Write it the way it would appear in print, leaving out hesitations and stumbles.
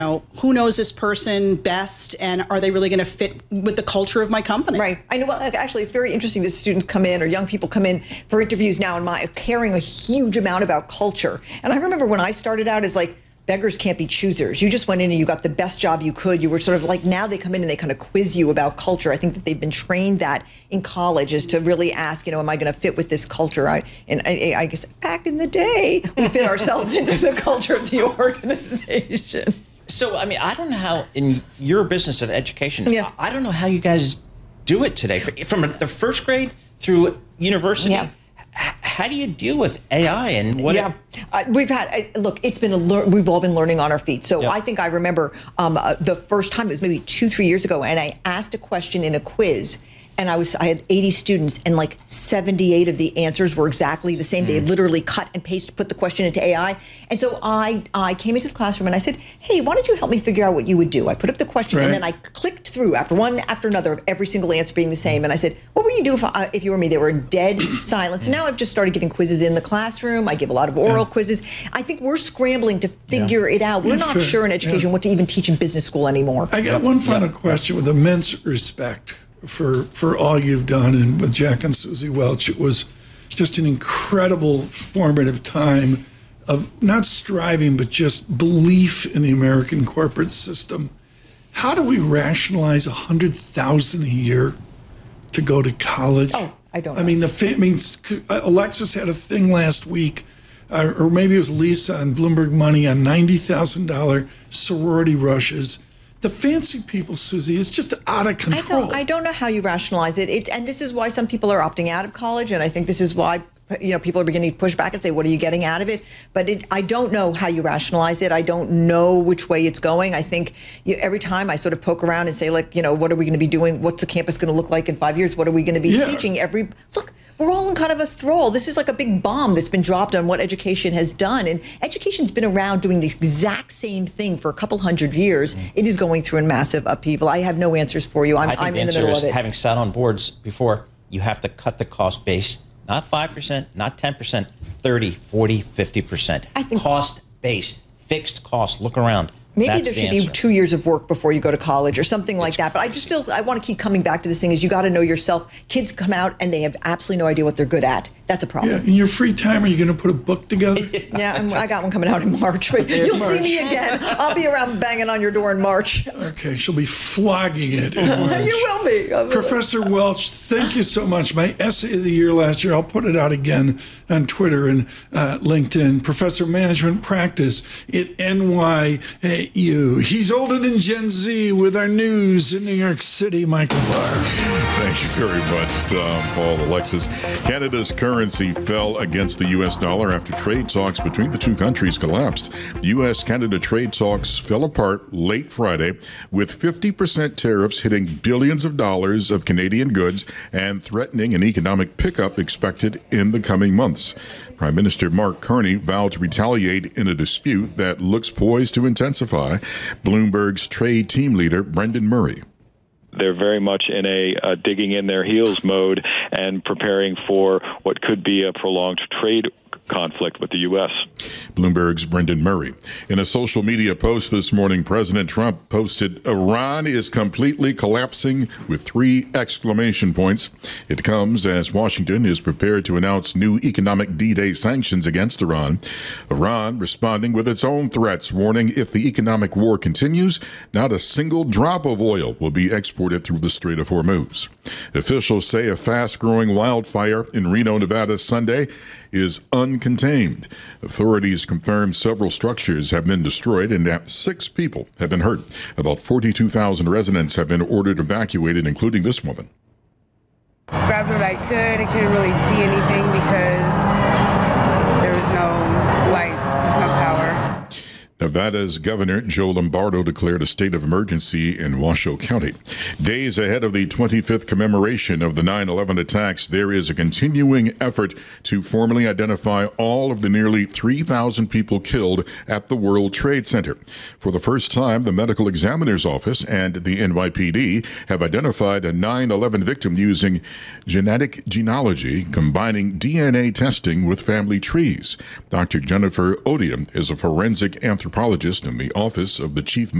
who knows this person best, and are they really going to fit with the culture of my company? Right. I know. Well, actually, it's very interesting that students come in, or young people come in for interviews now, and caring a huge amount about culture. And I remember when I started out as like, beggars can't be choosers. You just went in and you got the best job you could. You were sort of like, now they come in and they kind of quiz you about culture. I think that they've been trained that in college, is to really ask, am I going to fit with this culture? I guess back in the day, we fit ourselves into the culture of the organization. So, I don't know how, in your business of education, I don't know how you guys do it today. From the first grade through university, how do you deal with AI and what? We've had, look, it's been we've all been learning on our feet. So I think I remember the first time, it was maybe 2-3 years ago, and I asked a question in a quiz. And I had 80 students, and like 78 of the answers were exactly the same. They had literally cut and put the question into AI. And so I came into the classroom and I said, hey, why don't you help me figure out what you would do? I put up the question, and then I clicked through after one after another of every single answer being the same. And I said, what would you do if you were me? They were in dead silence. So now I've just started getting quizzes in the classroom. I give a lot of oral quizzes. I think we're scrambling to figure it out. We're not sure in education what to even teach in business school anymore. I got one final question with immense respect for all you've done, and with Jack and Susie Welch. It was just an incredible formative time of not striving, but just belief in the American corporate system. How do we rationalize $100,000 a year to go to college? Oh, I don't know. Alexis had a thing last week, or maybe it was Lisa on Bloomberg Money, on $90,000 sorority rushes. The fancy people, Susie, is just out of control. I don't know how you rationalize it. And this is why some people are opting out of college, and I think this is why people are beginning to push back and say, what are you getting out of it? But I don't know how you rationalize it. I don't know which way it's going. I think every time I sort of poke around and say, what are we going to be doing? What's the campus going to look like in 5 years? What are we going to be teaching? Look, we're all in kind of a thrall. This is like a big bomb that's been dropped on what education has done. And education's been around doing the exact same thing for a couple hundred years. It is going through a massive upheaval. I have no answers for you. I'm in the middle of it. Having sat on boards before, you have to cut the cost base, not 5%, not 10%, 30, 40, 50%. Cost base, fixed cost. Look around. Maybe there should be 2 years of work before you go to college or something like that. But I want to keep coming back to this thing, is you got to know yourself. Kids come out and they have absolutely no idea what they're good at. That's a problem. Yeah, in your free time, are you going to put a book together? I got one coming out in March. But you'll see me again. I'll be around banging on your door in March. Okay, she'll be flogging it in March. You will be. Professor Welch, thank you so much. My essay of the year last year, I'll put it out again on Twitter and LinkedIn. Professor Management Practice at NYU. He's older than Gen Z with our news in New York City. Michael Barr. Thank you very much, Tom, Paul, Alexis. Canada's currency fell against the U.S. dollar after trade talks between the two countries collapsed. U.S.-Canada trade talks fell apart late Friday, with 50% tariffs hitting billions of dollars of Canadian goods and threatening an economic pickup expected in the coming months. Prime Minister Mark Carney vowed to retaliate in a dispute that looks poised to intensify. Bloomberg's trade team leader, Brendan Murray. They're very much in a digging in their heels mode and preparing for what could be a prolonged trade conflict with the U.S. Bloomberg's Brendan Murray. In a social media post this morning, President Trump posted, "Iran is completely collapsing," with 3 exclamation points. It comes as Washington is prepared to announce new economic D-Day sanctions against Iran. Iran responding with its own threats, warning if the economic war continues, not a single drop of oil will be exported through the Strait of Hormuz. Officials say a fast-growing wildfire in Reno, Nevada Sunday is uncontained. Authorities confirmed several structures have been destroyed and that 6 people have been hurt. About 42,000 residents have been ordered evacuated, including this woman. Grabbed what I could. I couldn't really see anything because there was no lights, there's no power. Nevada's Governor Joe Lombardo declared a state of emergency in Washoe County. Days ahead of the 25th commemoration of the 9/11 attacks, there is a continuing effort to formally identify all of the nearly 3,000 people killed at the World Trade Center. For the first time, the Medical Examiner's Office and the NYPD have identified a 9/11 victim using genetic genealogy, combining DNA testing with family trees. Dr. Jennifer Odium is a forensic anthropologist anthropologist in the Office of the Chief